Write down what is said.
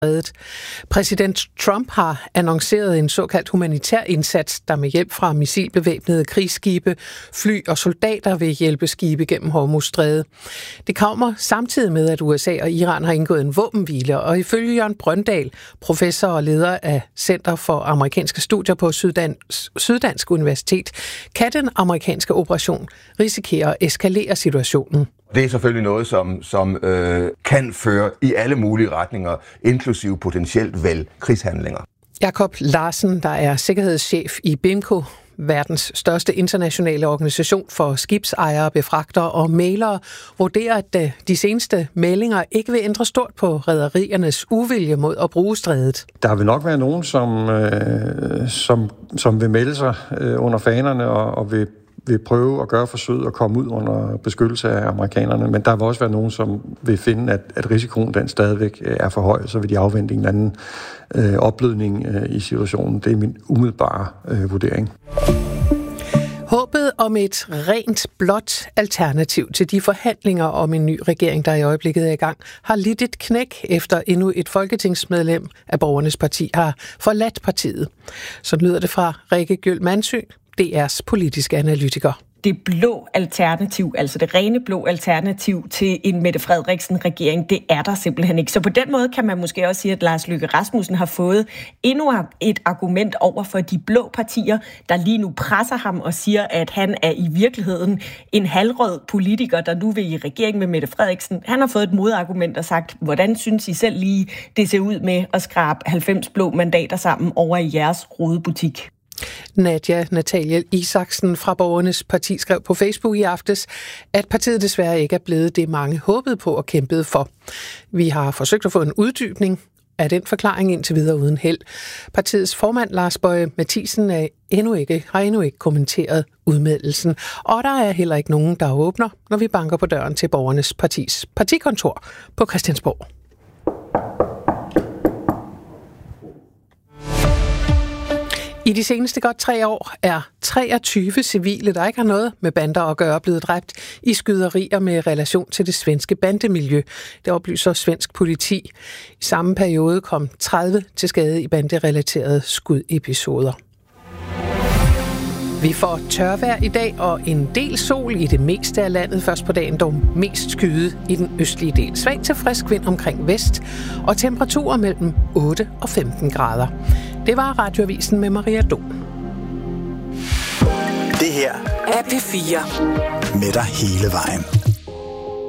Præsident Trump har annonceret en såkaldt humanitær indsats, der med hjælp fra missilbevæbnede krigsskibe, fly og soldater vil hjælpe skibe gennem Hormuzstrædet. Det kommer samtidig med, at USA og Iran har indgået en våbenhvile, og ifølge Jørgen Brøndal, professor og leder af Center for Amerikanske Studier på Syddansk Universitet, kan den amerikanske operation risikere at eskalere situationen. Det er selvfølgelig noget, som kan føre i alle mulige retninger, inklusive potentielt vel krigshandlinger. Jakob Larsen, der er sikkerhedschef i BIMCO, verdens største internationale organisation for skibsejere, befragtere og mælere, vurderer, at de seneste meldinger ikke vil ændre stort på rederiernes uvilje mod at bruge strædet. Der vil nok være nogen, som vil melde sig under fanerne og vil prøve at gøre forsøget at komme ud under beskyttelse af amerikanerne, men der vil også være nogen, som vil finde, at risikoen den stadigvæk er for høj, så vil de afvente en anden opblødning i situationen. Det er min umiddelbare vurdering. Håbet om et rent blåt alternativ til de forhandlinger om en ny regering, der i øjeblikket er i gang, har lidt et knæk efter endnu et folketingsmedlem af Borgernes Parti har forladt partiet. Så lyder det fra Rikke Gjøl Mandsø, DR's politiske analytiker. Det blå alternativ, altså det rene blå alternativ til en Mette Frederiksen-regering, det er der simpelthen ikke. Så på den måde kan man måske også sige, at Lars Løkke Rasmussen har fået endnu et argument over for de blå partier, der lige nu presser ham og siger, at han er i virkeligheden en halvrød politiker, der nu vil i regering med Mette Frederiksen. Han har fået et modargument og sagt, hvordan synes I selv lige, det ser ud med at skrabe 90 blå mandater sammen over i jeres rodebutik? Natalie Isaksen fra Borgernes Parti skrev på Facebook i aftes, at partiet desværre ikke er blevet det, mange håbede på og kæmpede for. Vi har forsøgt at få en uddybning af den forklaring indtil videre uden held. Partiets formand Lars Boje Mathiesen har endnu ikke kommenteret udmeldelsen, og der er heller ikke nogen, der åbner, når vi banker på døren til Borgernes Partis partikontor på Christiansborg. I de seneste godt 3 år er 23 civile, der ikke har noget med bander at gøre, blevet dræbt i skyderier med relation til det svenske bandemiljø. Det oplyser svensk politi. I samme periode kom 30 til skade i banderelaterede skudepisoder. Vi får tørvejr i dag og en del sol i det meste af landet. Først på dagen dog mest skyde i den østlige del. Svag til frisk vind omkring vest og temperaturer mellem 8 og 15 grader. Det var Radioavisen med Maria Dom. Det her er P4 med dig hele vejen.